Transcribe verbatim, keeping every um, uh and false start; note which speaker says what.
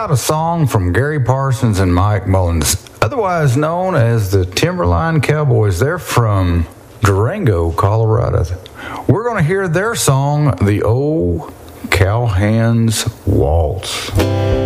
Speaker 1: about a song from Gary Parsons and Mike Mullins, otherwise known as the Timberline Cowboys. They're from Durango, Colorado. We're going to hear their song, The Old Cowhands Waltz.